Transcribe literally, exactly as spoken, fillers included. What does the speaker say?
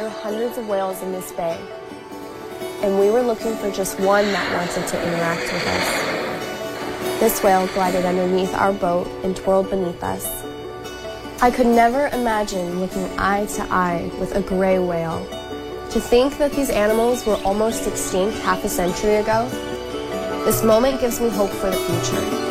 were hundreds of whales in this bay, and we were looking for just one that wanted to interact with us. This whale glided underneath our boat and twirled beneath us. I could never imagine looking eye to eye with a gray whale. To think that these animals were almost extinct half a century ago, this moment gives me hope for the future.